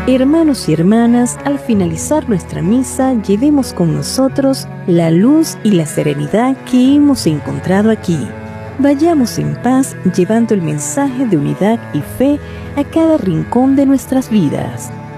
Hermanos y hermanas, al finalizar nuestra misa, llevemos con nosotros la luz y la serenidad que hemos encontrado aquí. Vayamos en paz llevando el mensaje de unidad y fe a cada rincón de nuestras vidas.